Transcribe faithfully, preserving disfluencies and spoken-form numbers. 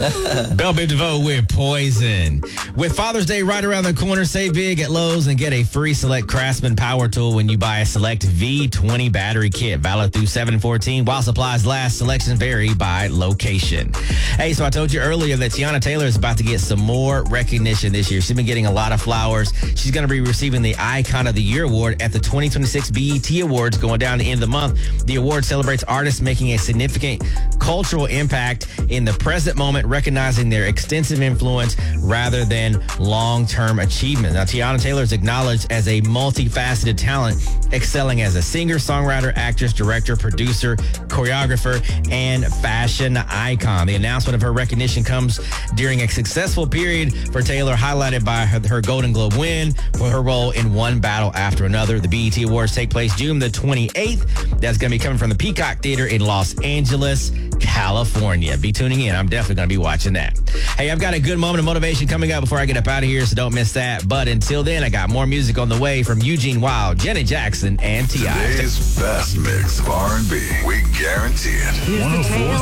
Belle Biv DeVoe with Poison. With Father's Day right around the corner, save big at Lowe's and get a free Select Craftsman power tool when you buy a Select V twenty battery kit. Valid through seven fourteen while supplies last. Selections vary by location. Hey, so I told you earlier that Teyana Taylor is about to get some more recognition this year. She's been getting a lot of flowers. She's going to be receiving the Icon of the Year award at the twenty twenty-six B E T Awards going down the end of the month. The award celebrates artists making a significant cultural impact in the present moment, recognizing their extensive influence rather than long-term achievement. Now, Teyana Taylor is acknowledged as a multifaceted talent, excelling as a singer, songwriter, actress, director, producer, choreographer, and fashion icon. The announcement of her recognition comes during a successful period for Taylor, highlighted by her, her Golden Globe win for her role in One Battle After Another. The B E T Awards take place June the twenty-eighth. That's going to be coming from the Peacock Theater in Los Angeles, California. Be tuning in. I'm definitely going to be watching that. Hey, I've got a good moment of motivation coming up before I get up out of here, so don't miss that. But until then, I got more music on the way from Eugene Wilde, Janet Jackson, and T I Today's best mix of R and B. We guarantee it. one oh four